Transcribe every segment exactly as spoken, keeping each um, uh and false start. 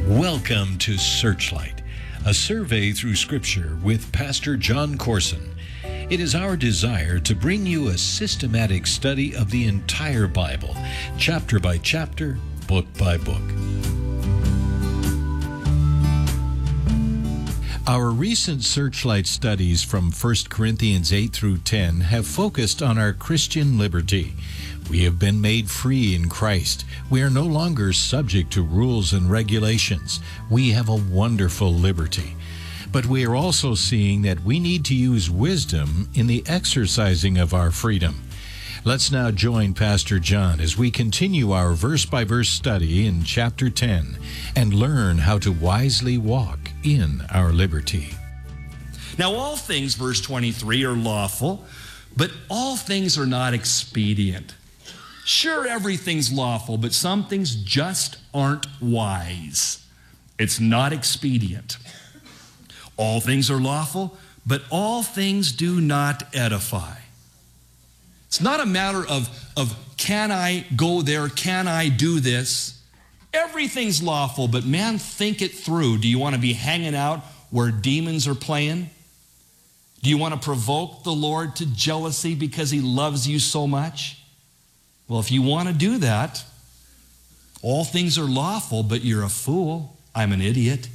Welcome to Searchlight, a survey through Scripture with Pastor John Corson. It is our desire to bring you a systematic study of the entire Bible, chapter by chapter, book by book. Our recent Searchlight studies from First Corinthians eight through ten have focused on our Christian liberty. We have been made free in Christ. We are no longer subject to rules and regulations. We have a wonderful liberty. But we are also seeing that we need to use wisdom in the exercising of our freedom. Let's now join Pastor John as we continue our verse-by-verse study in chapter ten and learn how to wisely walk in our liberty. Now all things, verse twenty-three, are lawful, but all things are not expedient. Sure, everything's lawful, but some things just aren't wise. It's not expedient. All things are lawful, but all things do not edify. It's not a matter of, of can I go there, can I do this? Everything's lawful, but man, think it through. Do you want to be hanging out where demons are playing? Do you want to provoke the Lord to jealousy because he loves you so much? Well, if you want to do that, all things are lawful, but you're a fool. I'm an idiot.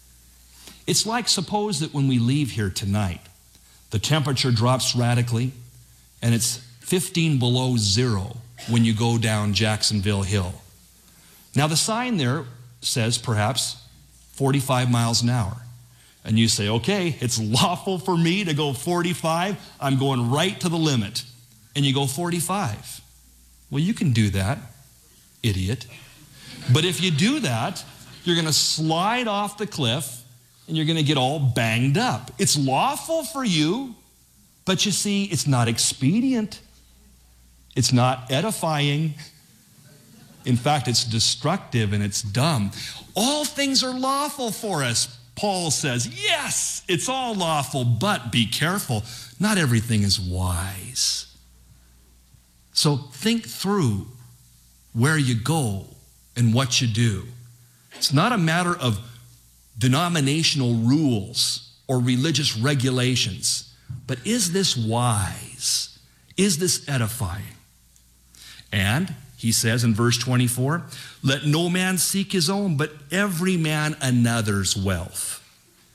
It's like, suppose that when we leave here tonight, the temperature drops radically, and it's fifteen below zero when you go down Jacksonville Hill. Now, the sign there says perhaps forty-five miles an hour. And you say, okay, it's lawful for me to go forty-five. I'm going right to the limit. And you go forty-five. Well, you can do that, idiot. But if you do that, you're going to slide off the cliff and you're going to get all banged up. It's lawful for you, but you see, it's not expedient. It's not edifying. In fact, it's destructive and it's dumb. All things are lawful for us, Paul says. Yes, it's all lawful, but be careful. Not everything is wise. So think through where you go and what you do. It's not a matter of denominational rules or religious regulations, but is this wise? Is this edifying? And he says in verse twenty-four, let no man seek his own, but every man another's wealth.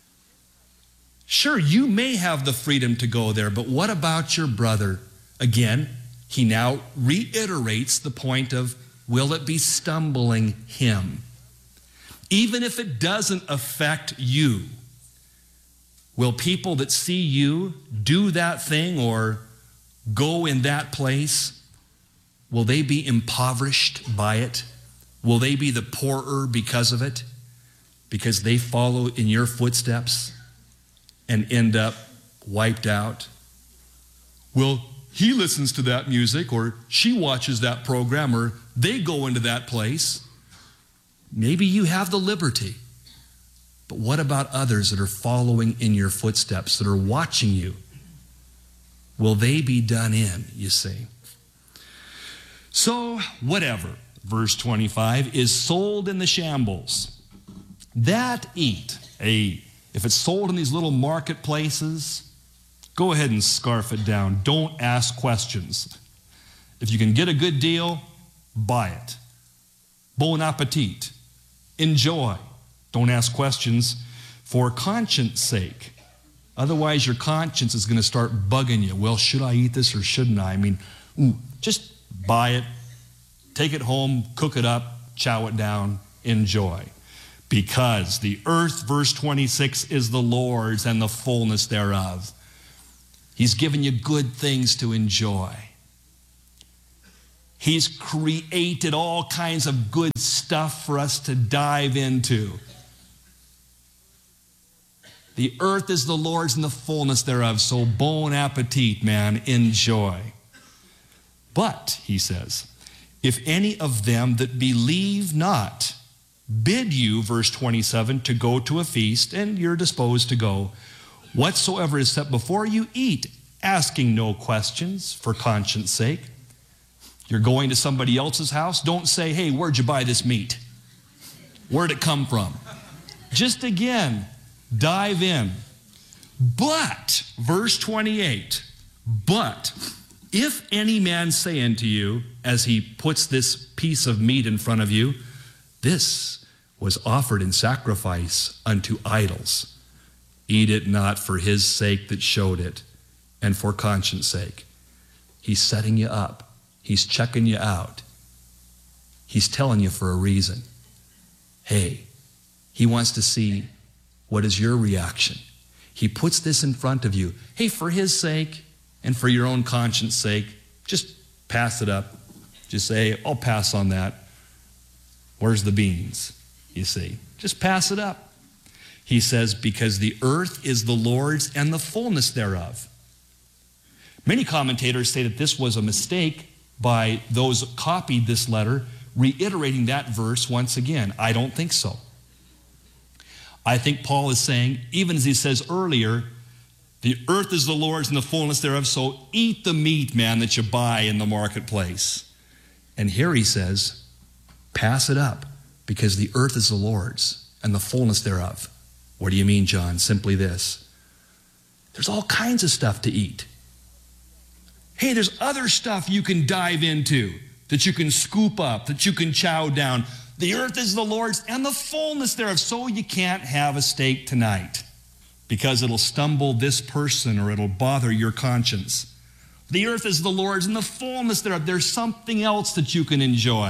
Sure, you may have the freedom to go there, but what about your brother? Again, he now reiterates the point of, will it be stumbling him? Even if it doesn't affect you, will people that see you do that thing or go in that place, will they be impoverished by it? Will they be the poorer because of it? Because they follow in your footsteps and end up wiped out? Will he listens to that music, or she watches that program, or they go into that place? Maybe you have the liberty, but what about others that are following in your footsteps, that are watching you? Will they be done in, you see? So, whatever, verse twenty-five, is sold in the shambles, that eat. Hey, if it's sold in these little marketplaces, go ahead and scarf it down. Don't ask questions. If you can get a good deal, buy it. Bon appetit. Enjoy. Don't ask questions for conscience sake. Otherwise, your conscience is going to start bugging you. Well, should I eat this or shouldn't I? I mean, ooh, just buy it, take it home, cook it up, chow it down, enjoy. Because the earth, verse twenty-six, is the Lord's and the fullness thereof. He's given you good things to enjoy. He's created all kinds of good stuff for us to dive into. The earth is the Lord's and the fullness thereof, so bon appetit, man, enjoy. But, he says, if any of them that believe not bid you, verse twenty-seven, to go to a feast, and you're disposed to go, whatsoever is set before you, eat, asking no questions for conscience sake. You're going to somebody else's house, don't say, hey, where'd you buy this meat? Where'd it come from? Just again, dive in. But, verse twenty-eight, but if any man say unto you, as he puts this piece of meat in front of you, this was offered in sacrifice unto idols, eat it not for his sake that showed it, and for conscience sake. He's setting you up. He's checking you out. He's telling you for a reason. Hey, he wants to see what is your reaction. He puts this in front of you. Hey, for his sake and for your own conscience sake, just pass it up. Just say, I'll pass on that. Where's the beans? You see, just pass it up. He says, because the earth is the Lord's and the fullness thereof. Many commentators say that this was a mistake by those who copied this letter, reiterating that verse once again. I don't think so. I think Paul is saying, even as he says earlier, the earth is the Lord's and the fullness thereof, so eat the meat, man, that you buy in the marketplace. And here he says, pass it up, because the earth is the Lord's and the fullness thereof. What do you mean, John? Simply this. There's all kinds of stuff to eat. Hey, there's other stuff you can dive into, that you can scoop up, that you can chow down. The earth is the Lord's and the fullness thereof. So you can't have a steak tonight because it'll stumble this person or it'll bother your conscience. The earth is the Lord's and the fullness thereof. There's something else that you can enjoy.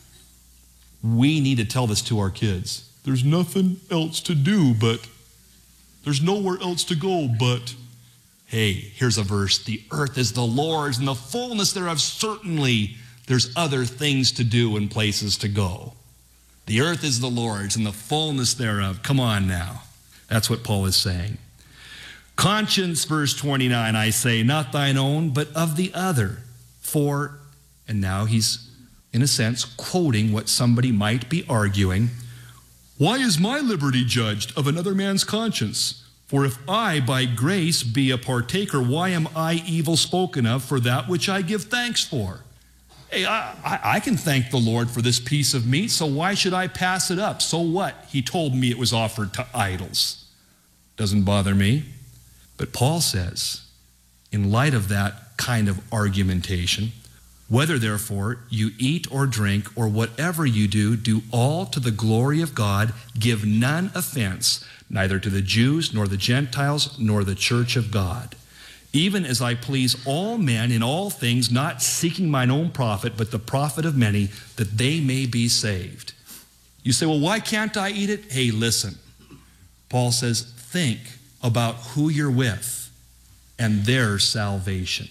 We need to tell this to our kids. There's nothing else to do, but there's nowhere else to go, but hey, here's a verse. The earth is the Lord's and the fullness thereof. Certainly there's other things to do and places to go. The earth is the Lord's and the fullness thereof. Come on now. That's what Paul is saying. Conscience, verse twenty-nine, I say, not thine own, but of the other. For, and now he's, in a sense, quoting what somebody might be arguing. Why is my liberty judged of another man's conscience? For if I, by grace, be a partaker, why am I evil spoken of for that which I give thanks for? Hey, I, I, I can thank the Lord for this piece of meat, so why should I pass it up? So what? He told me it was offered to idols. Doesn't bother me. But Paul says, in light of that kind of argumentation, whether therefore you eat or drink or whatever you do, do all to the glory of God, give none offense, neither to the Jews nor the Gentiles nor the church of God. Even as I please all men in all things, not seeking mine own profit, but the profit of many, that they may be saved. You say, well, why can't I eat it? Hey, listen. Paul says, think about who you're with and their salvation.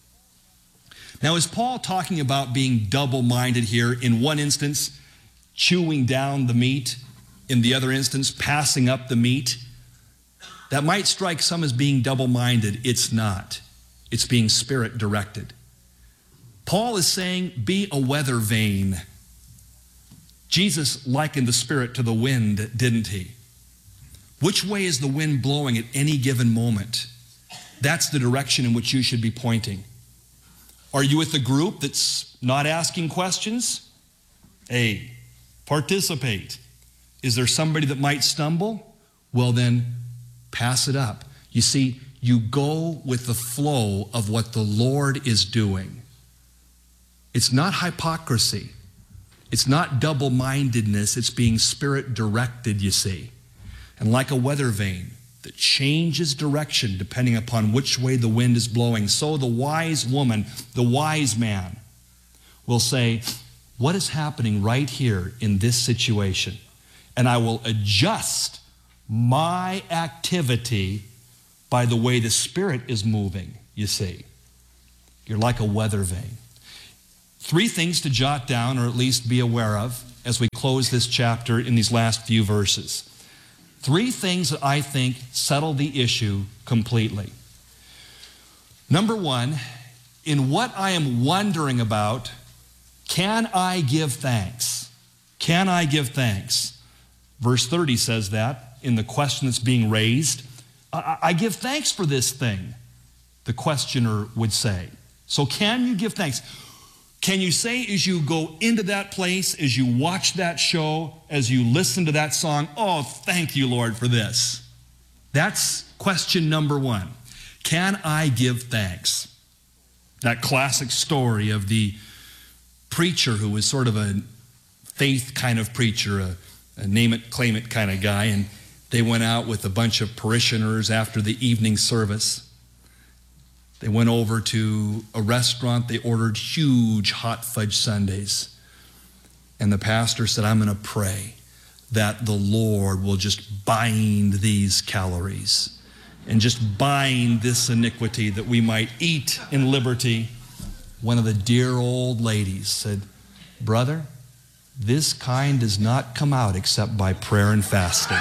Now, is Paul talking about being double-minded here? In one instance, chewing down the meat. In the other instance, passing up the meat. That might strike some as being double-minded. It's not. It's being spirit-directed. Paul is saying, be a weather vane. Jesus likened the Spirit to the wind, didn't he? Which way is the wind blowing at any given moment? That's the direction in which you should be pointing. Are you with a group that's not asking questions? Hey, participate. Is there somebody that might stumble? Well, then pass it up. You see, you go with the flow of what the Lord is doing. It's not hypocrisy. It's not double-mindedness. It's being spirit-directed, you see. And like a weather vane that changes direction depending upon which way the wind is blowing, so the wise woman, the wise man, will say, what is happening right here in this situation? And I will adjust my activity by the way the Spirit is moving, you see. You're like a weather vane. Three things to jot down or at least be aware of as we close this chapter in these last few verses. Three things that I think settle the issue completely. Number one, in what I am wondering about, can I give thanks? Can I give thanks? Verse thirty says that in the question that's being raised. I, I give thanks for this thing, the questioner would say. So can you give thanks? Can you say as you go into that place, as you watch that show, as you listen to that song, oh, thank you, Lord, for this? That's question number one. Can I give thanks? That classic story of the preacher who was sort of a faith kind of preacher, a, a name it, claim it kind of guy, and they went out with a bunch of parishioners after the evening service. They went over to a restaurant. They ordered huge hot fudge sundaes. And the pastor said, I'm going to pray that the Lord will just bind these calories and just bind this iniquity that we might eat in liberty. One of the dear old ladies said, brother, this kind does not come out except by prayer and fasting.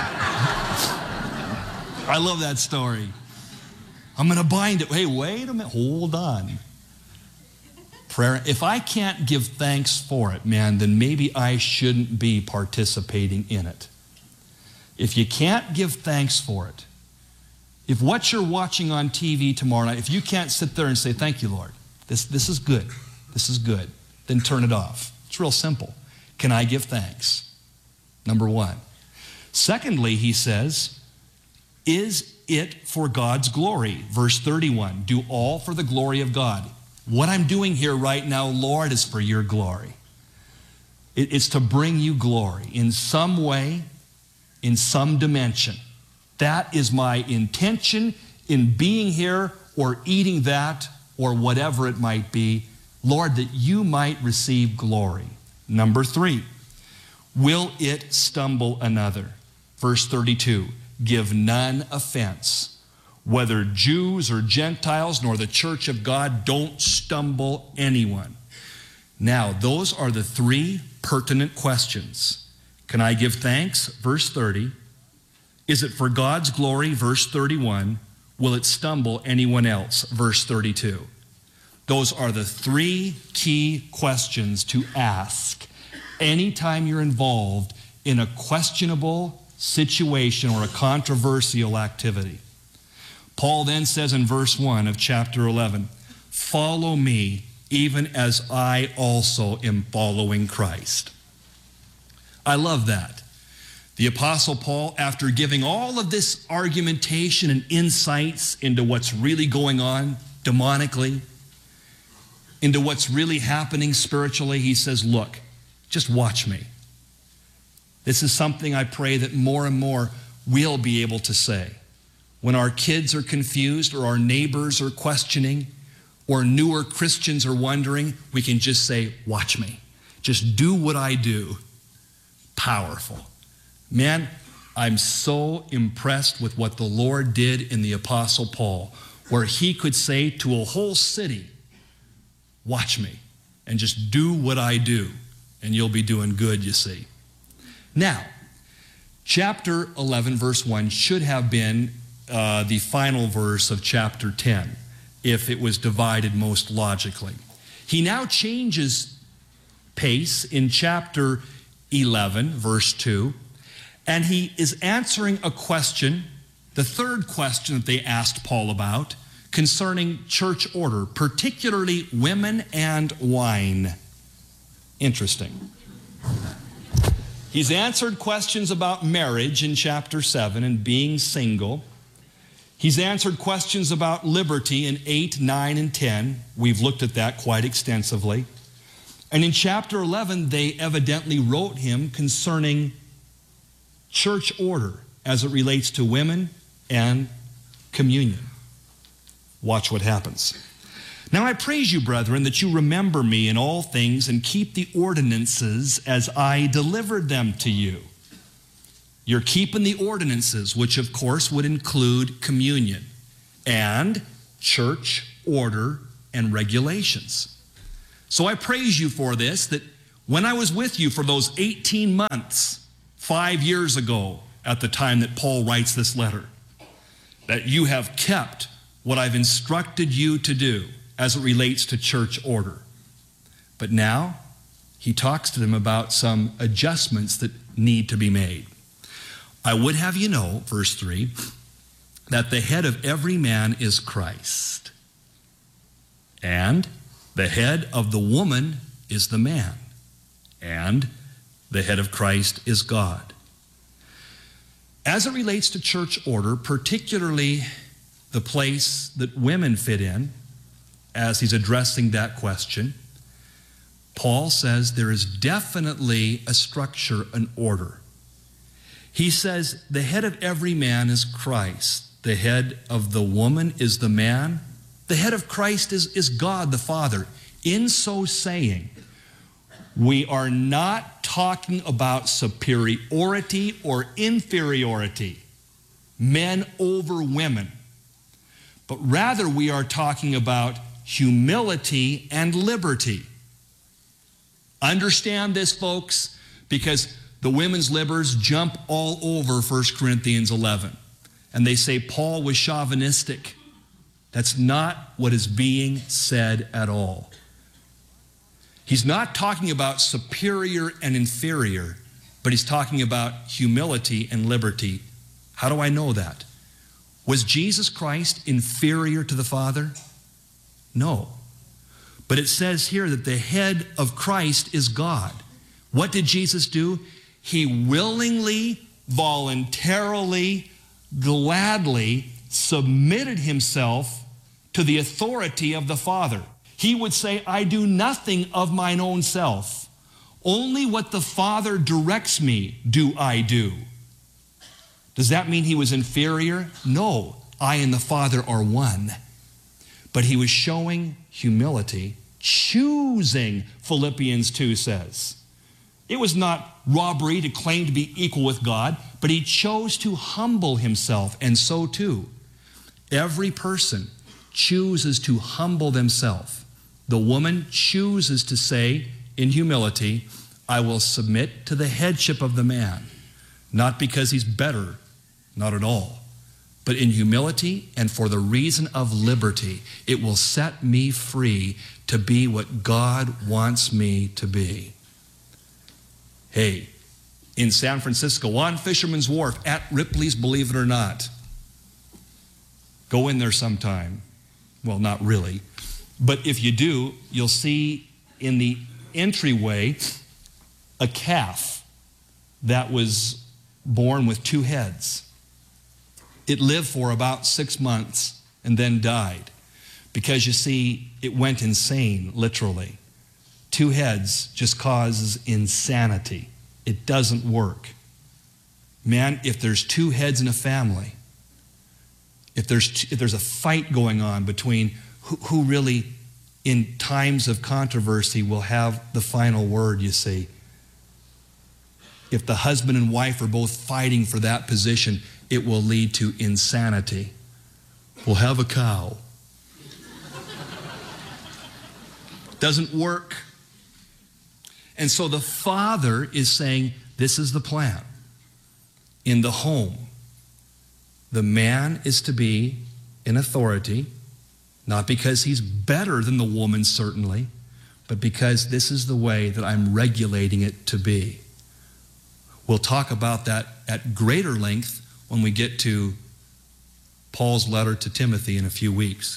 I love that story. I'm going to bind it. Hey, wait a minute. Hold on. Prayer. If I can't give thanks for it, man, then maybe I shouldn't be participating in it. If you can't give thanks for it, if what you're watching on T V tomorrow night, if you can't sit there and say, thank you, Lord, this, this is good, this is good, then turn it off. It's real simple. Can I give thanks? Number one. Secondly, he says, is it for God's glory? Verse thirty-one, do all for the glory of God. What I'm doing here right now, Lord, is for your glory. It's to bring you glory in some way, in some dimension. That is my intention in being here or eating that or whatever it might be. Lord, that you might receive glory. Number three, will it stumble another? Verse thirty-two, give none offense. Whether Jews or Gentiles, nor the church of God, don't stumble anyone. Now, those are the three pertinent questions. Can I give thanks? Verse thirty. Is it for God's glory? Verse thirty-one. Will it stumble anyone else? Verse thirty-two. Those are the three key questions to ask anytime you're involved in a questionable situation or a controversial activity. Paul then says in verse one of chapter eleven, follow me even as I also am following Christ. I love that. The Apostle Paul, after giving all of this argumentation and insights into what's really going on demonically, into what's really happening spiritually, he says, look, just watch me. This is something I pray that more and more we'll be able to say. When our kids are confused or our neighbors are questioning or newer Christians are wondering, we can just say, watch me. Just do what I do. Powerful. Man, I'm so impressed with what the Lord did in the Apostle Paul, where he could say to a whole city, watch me and just do what I do, and you'll be doing good, you see. Now, chapter eleven, verse one should have been uh, the final verse of chapter ten, if it was divided most logically. He now changes pace in chapter eleven, verse two, and he is answering a question, the third question that they asked Paul about, concerning church order, particularly women and wine. Interesting. He's answered questions about marriage in chapter seven and being single. He's answered questions about liberty in eight, nine, and ten. We've looked at that quite extensively. And in chapter eleven, they evidently wrote him concerning church order as it relates to women and communion. Watch what happens. Now I praise you, brethren, that you remember me in all things and keep the ordinances as I delivered them to you. You're keeping the ordinances, which of course would include communion and church order and regulations. So I praise you for this, that when I was with you for those eighteen months, five years ago at the time that Paul writes this letter, that you have kept what I've instructed you to do as it relates to church order. But now he talks to them about some adjustments that need to be made. I would have you know, verse three, that the head of every man is Christ, and the head of the woman is the man, and the head of Christ is God. As it relates to church order, particularly the place that women fit in, as he's addressing that question, Paul says there is definitely a structure, an order. He says the head of every man is Christ. The head of the woman is the man. The head of Christ is, is God the Father. In so saying, we are not talking about superiority or inferiority, men over women, but rather we are talking about humility and liberty. Understand this, folks, because the women's libbers jump all over First Corinthians eleven, and they say Paul was chauvinistic. That's not what is being said at all. He's not talking about superior and inferior, but he's talking about humility and liberty. How do I know that? Was Jesus Christ inferior to the Father? No. But it says here that the head of Christ is God. What did Jesus do? He willingly, voluntarily, gladly submitted himself to the authority of the Father. He would say, I do nothing of mine own self. Only what the Father directs me do I do. Does that mean he was inferior? No, I and the Father are one. But he was showing humility, choosing, Philippians two says. It was not robbery to claim to be equal with God, but he chose to humble himself, and so too, every person chooses to humble themselves. The woman chooses to say in humility, I will submit to the headship of the man, not because he's better, not at all, but in humility and for the reason of liberty. It will set me free to be what God wants me to be. Hey, in San Francisco, on Fisherman's Wharf, at Ripley's, believe it or not, go in there sometime. Well, not really. But if you do, you'll see in the entryway a calf that was born with two heads. It lived for about six months and then died because, you see, it went insane, literally. Two heads just causes insanity. It doesn't work. Man, if there's two heads in a family, if there's, if there's a fight going on between who, who really, in times of controversy, will have the final word, you see. If the husband and wife are both fighting for that position, it will lead to insanity. We'll have a cow. Doesn't work. And so the Father is saying, this is the plan. In the home, the man is to be in authority, not because he's better than the woman, certainly, but because this is the way that I'm regulating it to be. We'll talk about that at greater length when we get to Paul's letter to Timothy in a few weeks.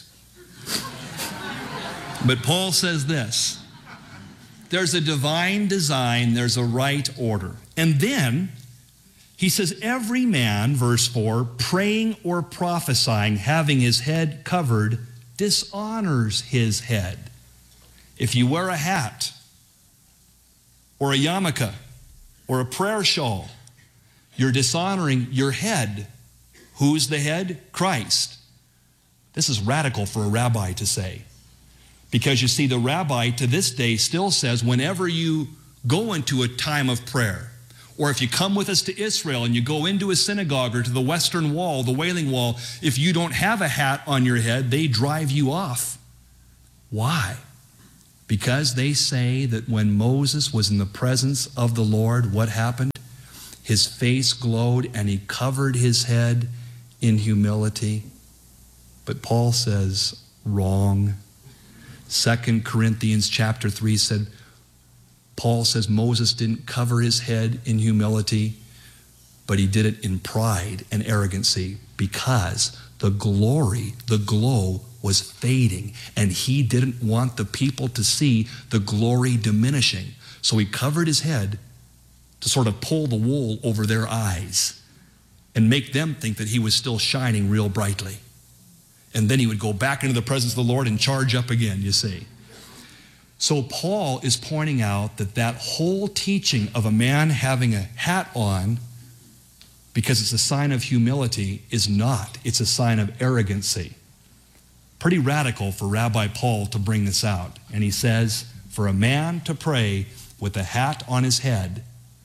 But Paul says this, there's a divine design, there's a right order. And then he says, every man, verse four, praying or prophesying, having his head covered, dishonors his head. If you wear a hat or a yarmulke or a prayer shawl, you're dishonoring your head. Who's the head? Christ. This is radical for a rabbi to say. Because you see, the rabbi to this day still says whenever you go into a time of prayer, or if you come with us to Israel and you go into a synagogue or to the Western Wall, the Wailing Wall, if you don't have a hat on your head, they drive you off. Why? Because they say that when Moses was in the presence of the Lord, what happened? His face glowed and he covered his head in humility. But Paul says, wrong. Second Corinthians chapter three said, Paul says Moses didn't cover his head in humility, but he did it in pride and arrogancy because the glory, the glow was fading, and he didn't want the people to see the glory diminishing. So he covered his head to sort of pull the wool over their eyes and make them think that he was still shining real brightly. And then he would go back into the presence of the Lord and charge up again, you see. So Paul is pointing out that that whole teaching of a man having a hat on because it's a sign of humility is not. It's a sign of arrogancy. Pretty radical for Rabbi Paul to bring this out. And he says, for a man to pray with a hat on his head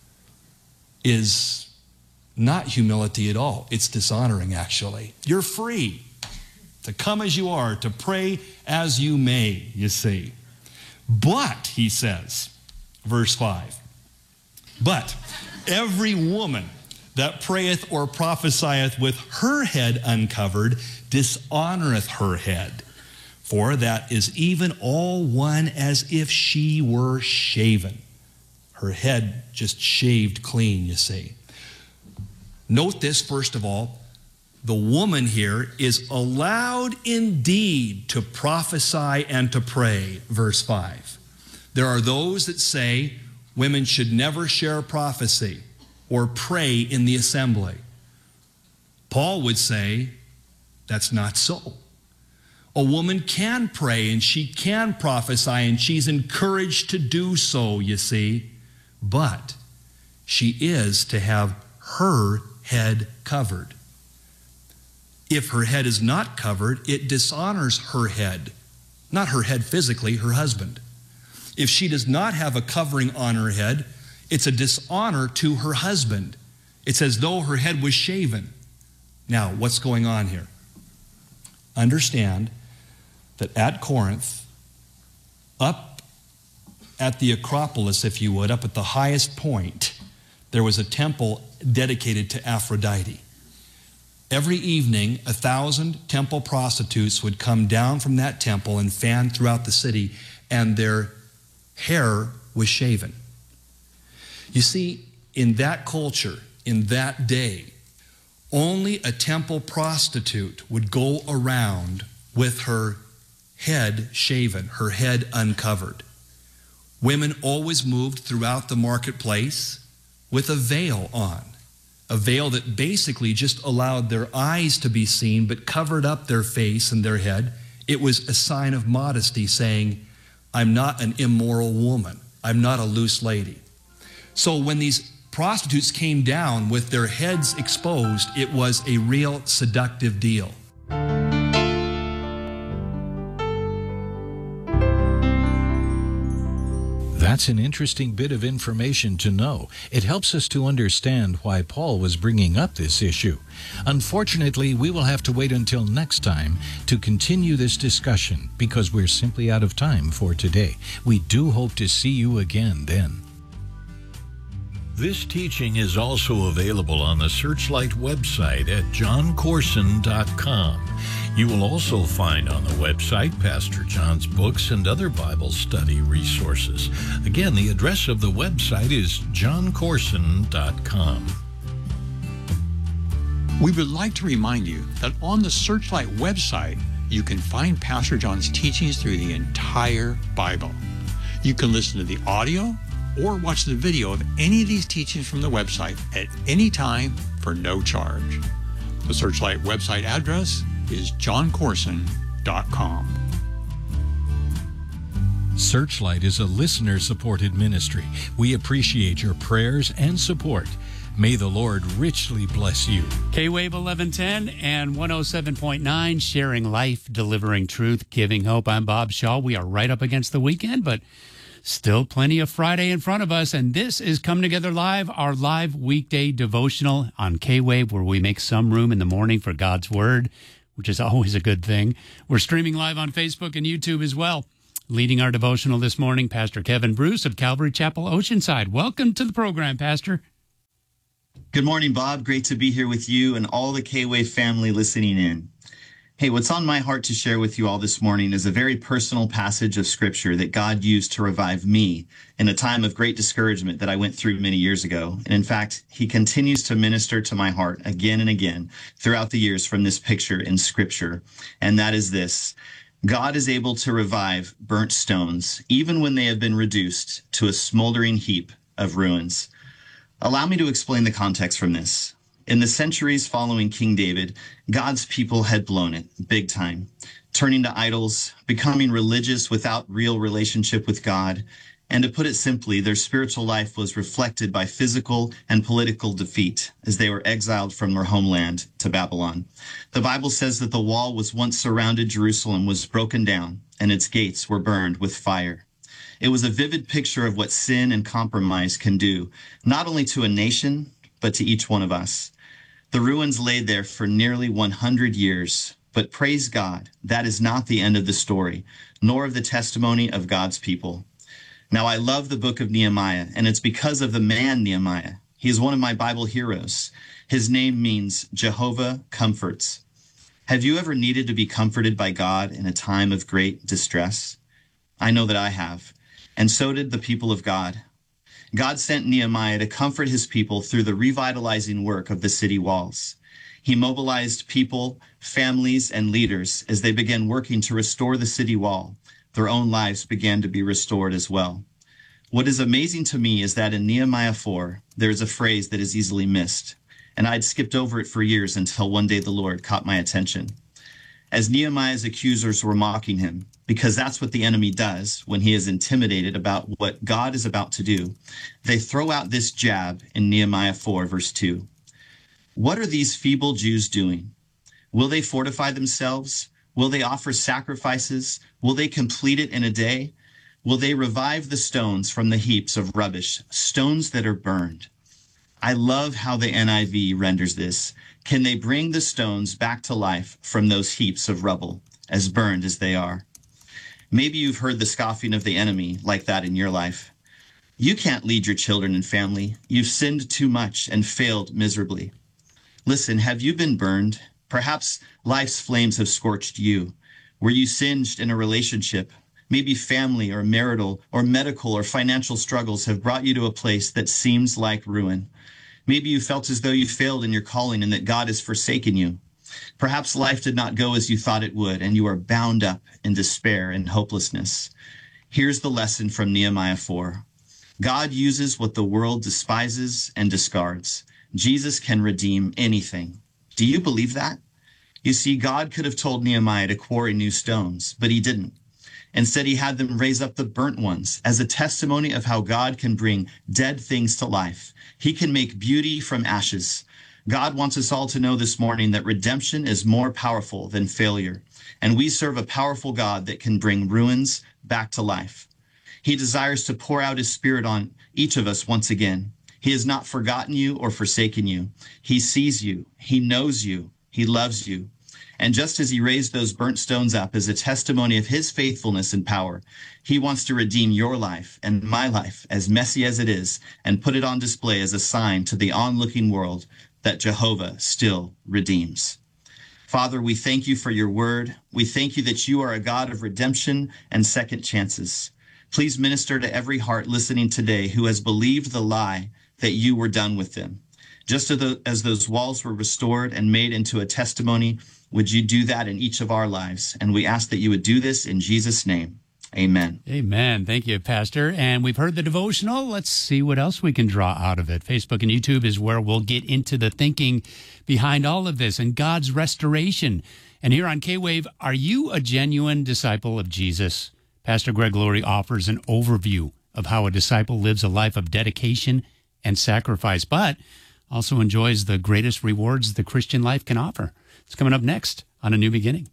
is not humility at all. It's dishonoring, actually. You're free to come as you are, to pray as you may, you see. But, he says, verse five, but every woman that prayeth or prophesieth with her head uncovered dishonoreth her head, for that is even all one as if she were shaven. Her head just shaved clean, you see. Note this, first of all, the woman here is allowed indeed to prophesy and to pray, verse five. There are those that say women should never share prophecy or pray in the assembly. Paul would say that's not so. A woman can pray and she can prophesy and she's encouraged to do so, you see, but she is to have her head covered. If her head is not covered, it dishonors her head. Not her head physically, her husband. If she does not have a covering on her head, it's a dishonor to her husband. It's as though her head was shaven. Now, what's going on here? Understand that at Corinth, up at the Acropolis, if you would, up at the highest point, there was a temple dedicated to Aphrodite. Every evening, a thousand temple prostitutes would come down from that temple and fan throughout the city, and their hair was shaven. You see, in that culture, in that day, only a temple prostitute would go around with her head shaven, her head uncovered. Women always moved throughout the marketplace with a veil on. A veil that basically just allowed their eyes to be seen but covered up their face and their head. It was a sign of modesty, saying, I'm not an immoral woman. I'm not a loose lady. So when these prostitutes came down with their heads exposed, it was a real seductive deal. That's an interesting bit of information to know. It helps us to understand why Paul was bringing up this issue. Unfortunately, we will have to wait until next time to continue this discussion because we're simply out of time for today. We do hope to see you again then. This teaching is also available on the Searchlight website at john corson dot com. You will also find on the website Pastor John's books and other Bible study resources. Again, the address of the website is john corson dot com. We would like to remind you that on the Searchlight website, you can find Pastor John's teachings through the entire Bible. You can listen to the audio or watch the video of any of these teachings from the website at any time for no charge. The Searchlight website address is john corson dot com. Searchlight is a listener-supported ministry. We appreciate your prayers and support. May the Lord richly bless you. K-Wave eleven ten and one oh seven point nine, sharing life, delivering truth, giving hope. I'm Bob Shaw. We are right up against the weekend, but still plenty of Friday in front of us, and this is Come Together Live, our live weekday devotional on K-Wave, where we make some room in the morning for God's Word, which is always a good thing. We're streaming live on Facebook and YouTube as well. Leading our devotional this morning, Pastor Kevin Bruce of Calvary Chapel, Oceanside. Welcome to the program, Pastor. Good morning, Bob. Great to be here with you and all the K-Wave family listening in. Hey, what's on my heart to share with you all this morning is a very personal passage of Scripture that God used to revive me in a time of great discouragement that I went through many years ago. And in fact, he continues to minister to my heart again and again throughout the years from this picture in Scripture. And that is this: God is able to revive burnt stones, even when they have been reduced to a smoldering heap of ruins. Allow me to explain the context from this. In the centuries following King David, God's people had blown it big time, turning to idols, becoming religious without real relationship with God. And to put it simply, their spiritual life was reflected by physical and political defeat as they were exiled from their homeland to Babylon. The Bible says that the wall was once surrounded Jerusalem was broken down and its gates were burned with fire. It was a vivid picture of what sin and compromise can do, not only to a nation, but to each one of us. The ruins laid there for nearly one hundred years, but praise God, that is not the end of the story, nor of the testimony of God's people. Now, I love the book of Nehemiah, and it's because of the man Nehemiah. He is one of my Bible heroes. His name means Jehovah comforts. Have you ever needed to be comforted by God in a time of great distress? I know that I have, and so did the people of God. God sent Nehemiah to comfort his people through the revitalizing work of the city walls. He mobilized people, families, and leaders as they began working to restore the city wall. Their own lives began to be restored as well. What is amazing to me is that in Nehemiah four, there is a phrase that is easily missed, and I'd skipped over it for years until one day the Lord caught my attention. As Nehemiah's accusers were mocking him, because that's what the enemy does when he is intimidated about what God is about to do, they throw out this jab in Nehemiah four, verse two. What are these feeble Jews doing? Will they fortify themselves? Will they offer sacrifices? Will they complete it in a day? Will they revive the stones from the heaps of rubbish, stones that are burned? I love how the N I V renders this. Can they bring the stones back to life from those heaps of rubble, as burned as they are? Maybe you've heard the scoffing of the enemy like that in your life. You can't lead your children and family. You've sinned too much and failed miserably. Listen, have you been burned? Perhaps life's flames have scorched you. Were you singed in a relationship? Maybe family or marital or medical or financial struggles have brought you to a place that seems like ruin. Maybe you felt as though you failed in your calling and that God has forsaken you. Perhaps life did not go as you thought it would, and you are bound up in despair and hopelessness. Here's the lesson from Nehemiah four. God uses what the world despises and discards. Jesus can redeem anything. Do you believe that? You see, God could have told Nehemiah to quarry new stones, but he didn't. Instead, he had them raise up the burnt ones as a testimony of how God can bring dead things to life. He can make beauty from ashes. God wants us all to know this morning that redemption is more powerful than failure, and we serve a powerful God that can bring ruins back to life. He desires to pour out his Spirit on each of us once again. He has not forgotten you or forsaken you. He sees you. He knows you. He loves you. And just as he raised those burnt stones up as a testimony of his faithfulness and power, he wants to redeem your life and my life, as messy as it is, and put it on display as a sign to the onlooking world that Jehovah still redeems. Father, we thank you for your word. We thank you that you are a God of redemption and second chances. Please minister to every heart listening today who has believed the lie that you were done with them. Just as those walls were restored and made into a testimony, would you do that in each of our lives? And we ask that you would do this in Jesus' name. Amen. Amen. Thank you, Pastor. And we've heard the devotional. Let's see what else we can draw out of it. Facebook and YouTube is where we'll get into the thinking behind all of this and God's restoration. And here on K-Wave, are you a genuine disciple of Jesus? Pastor Greg Laurie offers an overview of how a disciple lives a life of dedication and sacrifice, but also enjoys the greatest rewards the Christian life can offer. It's coming up next on A New Beginning.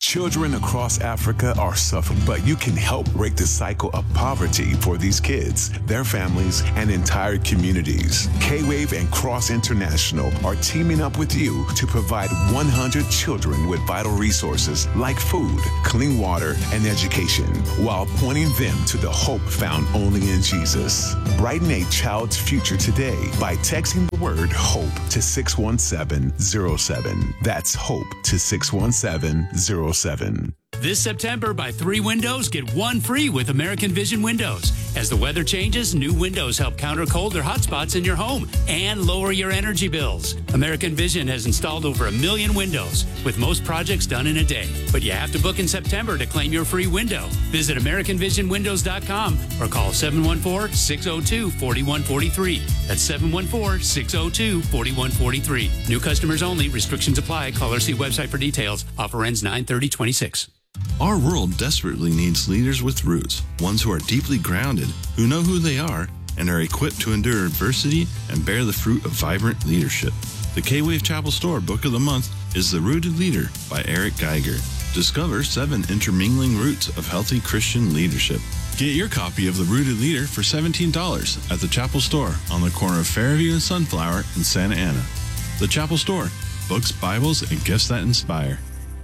Children across Africa are suffering, but you can help break the cycle of poverty for these kids, their families, and entire communities. K-Wave and Cross International are teaming up with you to provide one hundred children with vital resources like food, clean water, and education, while pointing them to the hope found only in Jesus. Brighten a child's future today by texting the word HOPE to six one seven zero seven. That's HOPE to six one seven zero seven. This September, buy three windows, get one free with American Vision Windows. As the weather changes, new windows help counter cold or hot spots in your home and lower your energy bills. American Vision has installed over a million windows, with most projects done in a day. But you have to book in September to claim your free window. Visit American Vision Windows dot com or call seven one four, six zero two, four one four three. That's seven one four, six zero two, four one four three. New customers only. Restrictions apply. Call or see website for details. Offer ends nine thirty twenty-six. Our world desperately needs leaders with roots, ones who are deeply grounded, who know who they are, and are equipped to endure adversity and bear the fruit of vibrant leadership. The K-Wave Chapel Store Book of the Month is The Rooted Leader by Eric Geiger. Discover seven intermingling roots of healthy Christian leadership. Get your copy of The Rooted Leader for seventeen dollars at the Chapel Store on the corner of Fairview and Sunflower in Santa Ana. The Chapel Store, books, Bibles, and gifts that inspire.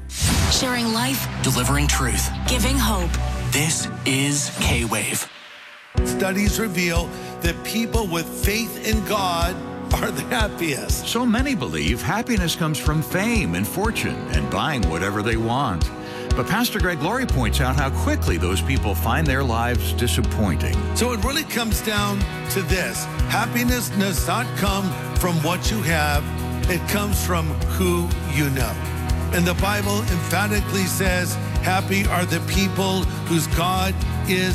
Sharing life, delivering truth, giving hope. This is K-Wave. Studies reveal that people with faith in God are the happiest. So many believe happiness comes from fame and fortune and buying whatever they want. But Pastor Greg Laurie points out how quickly those people find their lives disappointing. So it really comes down to this. Happiness does not come from what you have. It comes from who you know. And the Bible emphatically says, happy are the people whose God is